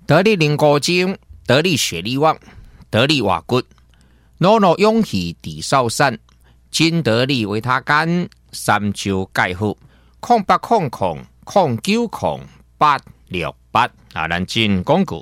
得力灵骨精，得力血力旺，得力瓦骨，诺诺勇气地少散，金得力维他干，三焦钙好，0800090868啊，咱进广告。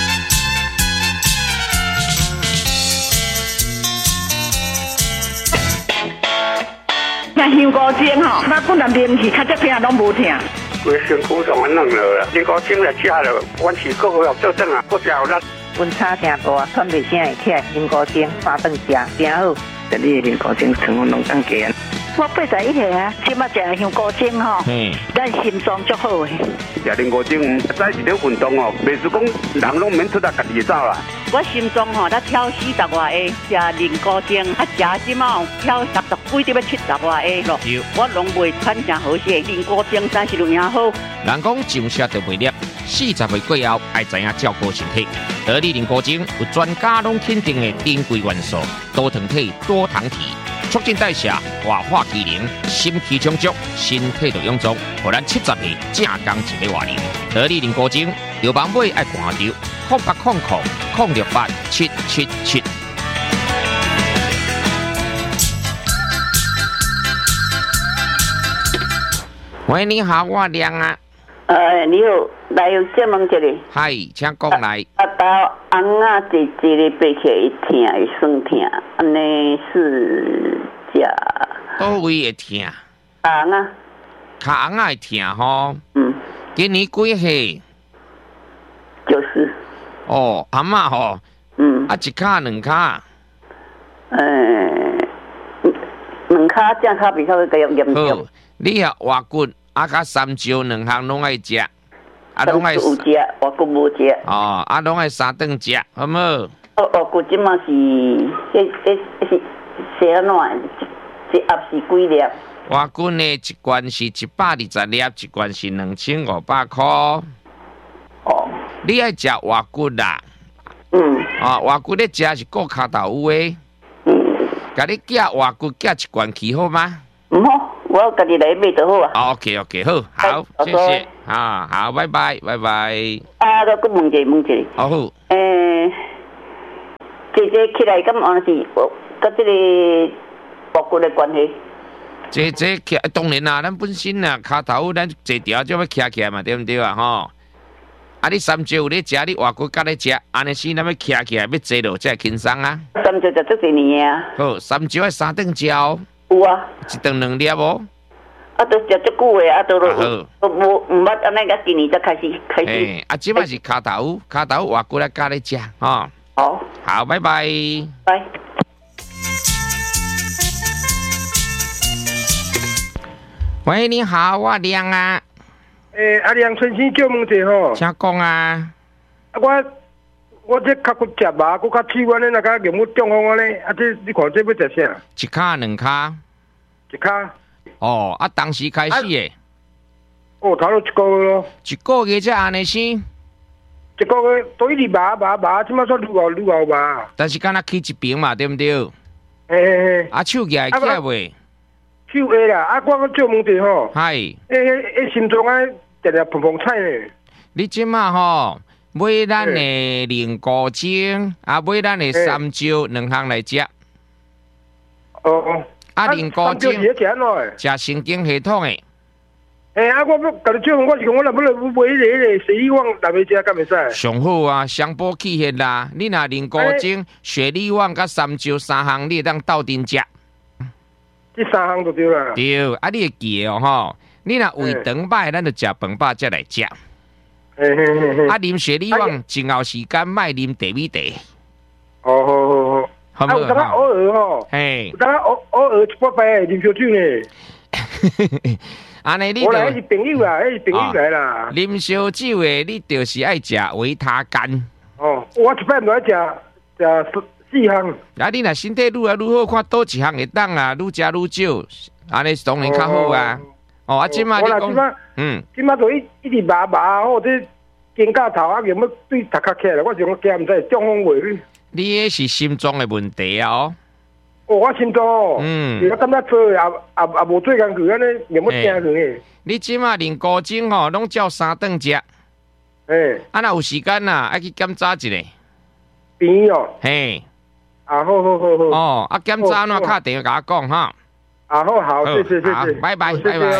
像香菇精吼，那本来面去较只疼拢无疼。 规身躯上安弄了，香菇精来食了，阮是个个做正啊，不食有力。 阮差真大，喘袂声会起来，香菇精3顿食，真好。 这里香菇精成分拢当加。 我81岁啊，即马食香菇精吼，咱心脏足好诶。 食香菇精，早是咧运动哦，袂是讲人拢免出来家己走啦。 我心脏吼，才跳40外下，食灵菇精，食即马跳60几，要70外下咯。我拢袂喘真好势，灵菇精真是有影好。 人讲上车就袂粒，40岁过后爱知影照顾身体。得力灵菇精有专家拢肯定的珍贵元素，多糖体、多糖体，促进代谢、活化机能，心气充足，身体就臃肿。互咱70岁正刚一个活龄。得力灵菇精，有网买爱看着0800-068-777。喂，你好，我亮啊。 你好，来借问一下。 嗨，请讲来。 豆红啊，一个背起来疼，会酸疼，安尼是食。 倒位会疼？ 红啊。 卡红啊会疼吼。今年几岁 ？90。 哦，阿嬷吼。啊，一卡两卡。 两卡正卡比较严重。 好，你啊活骨啊，甲三焦两项拢爱食，啊拢爱有食，活骨无食。 哦，啊拢爱3顿食，好唔好？ 活骨即嘛是，是安怎？一盒是几粒？ 活骨呢，一罐是120粒，一罐是2500块。 哦， 你爱食活骨啦？活骨咧食是顾骹头有诶。甲你寄活骨寄一罐去好吗？ 唔好，我家己来买就好啊。 OK， 好，谢谢，好，拜拜。 再问一下。 好。 姐姐起来，咁安是甲这个活骨的关系？ 姐起来，当然啦，咱本身啊，骹头咱坐条就要徛起来嘛，对不对啊？吼。啊！你三焦有咧食，你活骨甲咧食，安尼时咱要徛起来，要坐落才会轻松啊。 三焦就足几年啊？ 好，三焦要3顿食哦。 有啊。 一顿2粒哦。 啊，都食足久诶，啊，都无捌安尼，甲今年才开始。 啊，即摆是骹头活骨来甲咧食，吼。好，拜拜。 拜。 喂，你好，我亮啊。 阿亮，春生叫问者吼， 请讲啊。 我这脚骨食麻，骨较气，我呢那个用我中风呢，啊这你看这要食啥？ 一卡两卡？ 一卡。 哦，啊，当时开始诶。 哦，头1个月咯。 1个月才安尼先。 1个月都一直麻，即马说愈熬麻。 但是敢若起一边嘛，对不对？啊，手举会起来袂？ 手会啦，啊，我叫问者吼。 嗨。 心脏啊，直直砰砰踩呢。 你即马吼买咱的灵骨精，啊买咱的三焦2项来食。啊灵骨精食神经系统的。 我要甲你叫问，我是讲我若要买迄个血力旺来买食，敢会使？ 上好啊，双补气血啦。你若灵骨精、血力旺甲三焦3项，你会当斗阵食。 这3项就对啦。 对，啊你会记哦吼。你若胃肠歹，咱就食饭饱才来食。啊，啉血力旺，前后时间莫啉茶米茶。 好。有当偶尔吼，有当偶尔一摆摆啉烧酒呢。 安尼你我来是朋友啦，是朋友来啦。 啉烧酒的，你就是爱食维他干。 我一摆就爱食4项。 啊，你若身体愈来愈好，看倒一项会当啊，愈食愈少，安尼当然较好啊。啊，即马你讲， 即马就一直麻，或者肩胛头啊，有要对头壳起来，我想我惊唔知中风袂。 你迄是心脏的问题啊！ 我心脏我感觉做也无做工去，安尼有要惊去。 你即马灵骨精吼，拢照3顿食。 啊，那有时间呐，爱去检查一下。 病哦。 嘿。 啊，好。 哦，啊，检查那打电话甲我讲哈。 啊，好，谢谢。 拜拜。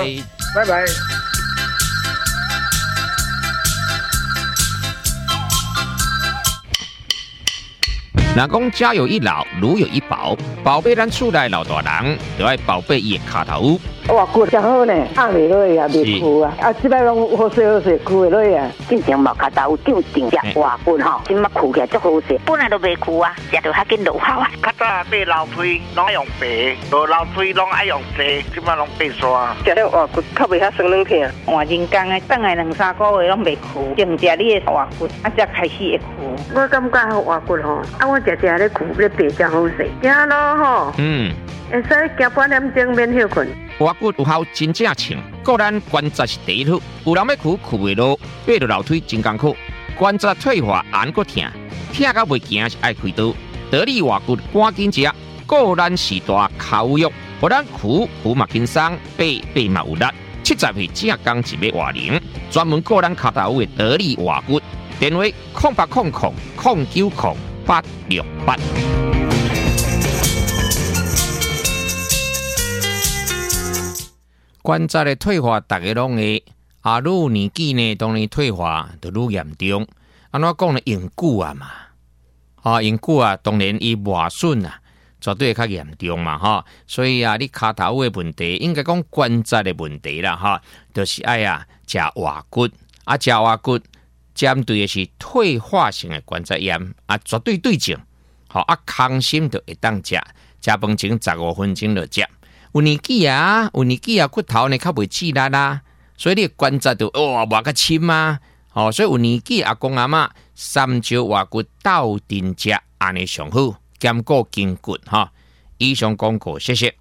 若讲家有一老，如有一宝，宝贝咱厝内老大人，就要宝贝伊的骹头。 哇，骨真好呢，压袂落啊，袂枯啊，啊，即摆拢好势，枯袂落啊。 进前毛骹头有长定只活骨吼，即马枯起来足好势，本来都袂枯啊，食着较紧落效啊。 较早买老腿拢爱用白，无老腿拢爱用细，即马拢变刷。 食了活骨较袂遐酸软疼，换人工的，等来2-3个月拢袂枯，净食你的活骨，啊，才开始会枯。我感觉活骨吼，啊，我食咧枯咧白真好势，行咯吼。会使行半点钟免休困。 活骨有效真正称，个咱关节是第一土，有人要枯袂落，爬着楼梯真艰苦，关节退化按个疼，疼到袂行是爱开刀。得力活骨赶紧食，个咱时大口肉，互咱枯嘛轻松，爬嘛有力。70岁正刚一尾活龄，专门个咱骹头的得力活骨。电话0800090868。关节的退化，大家拢会愈年纪呢，当然退化就愈严重。安怎讲呢？用久啊嘛，用久啊，当然伊磨损啊，绝对较严重嘛哈。所以啊，你骹头的问题，应该讲关节的问题啦哈，就是爱食活骨，食活骨针对的是退化性的关节炎绝对对症。空心就会当食饭前15分钟就食。有年纪啊，骨头呢较袂刺力啦，所以你关节就磨较深啊。所以有年纪阿公阿嬷3招活骨斗阵食，安尼上好，兼顾筋骨哈。以上广告，谢谢。